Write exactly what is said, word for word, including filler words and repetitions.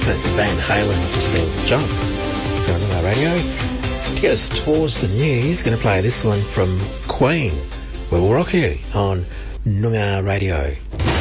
That's Van Halen just there with Jump on Noongar Radio. To get us towards the news, going to play this one from Queen. We'll rock you on Noongar Radio.